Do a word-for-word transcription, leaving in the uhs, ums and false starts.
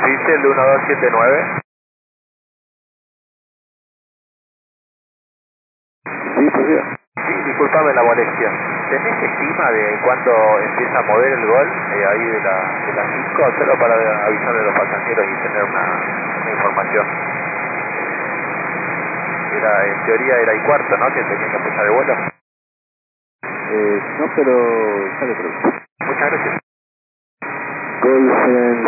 dice el uno dos siete nueve. Sí, pues ya. Sí, disculpame la molestia. ¿Tenés estima de cuándo empieza a mover el gol eh, ahí de la de las cinco? Solo para avisarle a los pasajeros y tener una, una información. Era, en teoría era y cuarto, ¿no? Que tenía que empezar el vuelo. Eh, no, pero ya le pregunto. Muchas gracias. Golf